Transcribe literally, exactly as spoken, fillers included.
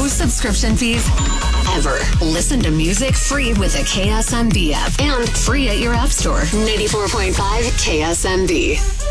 no subscription fees ever. Listen to music free with the K S M B app and free at your app store. ninety-four point five K S M B.